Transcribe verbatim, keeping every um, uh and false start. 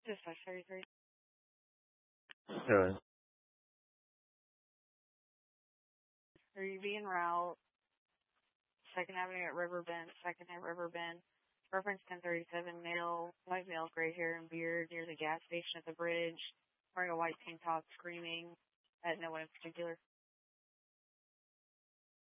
Dispatch thirty-three. Good. Are you being route? Second Avenue at Riverbend, Second at Riverbend. Reference ten thirty-seven, male, white male, gray hair and beard near the gas station at the bridge, wearing a white tank top, screaming at no one in particular.